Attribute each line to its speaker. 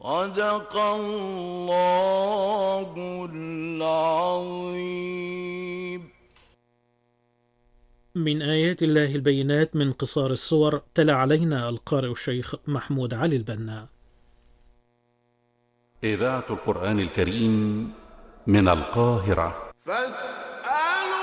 Speaker 1: صدق الله العظيم.
Speaker 2: من آيات الله البينات من قصار السور، تلا علينا القارئ الشيخ محمود علي البنا.
Speaker 3: إذاعة القرآن الكريم من القاهرة.